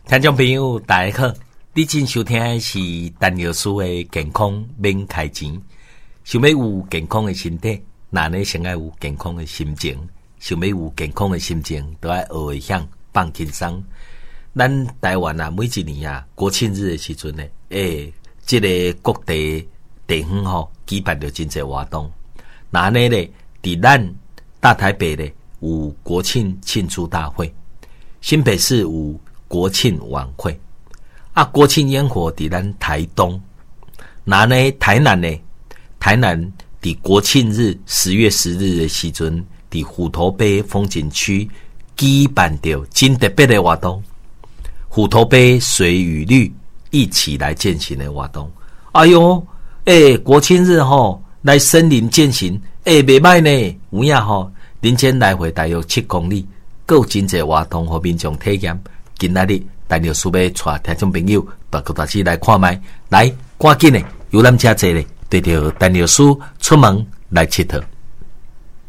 听众朋友大家好，你正收听的是陈老师的健康免开钱。想要有健康的身体，那呢先要有健康的心情。想要有健康的心情，都要学会向放轻松。咱台湾啊，每一年啊国庆日的时阵呢，这个各地地方吼举办着真侪活动。那呢咧，伫咱大台北咧有国庆庆祝大会，新北市有国庆晚会啊，国庆烟火伫咱台东。那呢台南呢？台南伫国庆日10月10日的时阵，伫虎头碑风景区举办着真特别的活动。虎头碑水与绿一起来践行的活动。哎呦，国庆日吼来森林践行，袂歹呢。有影吼，林间来回大约7公里，还有真侪活动和民众体验。今仔日陈老师要带听众朋友大家来看卖，来赶紧的游览车坐咧，对着陈老师出门来佚佗。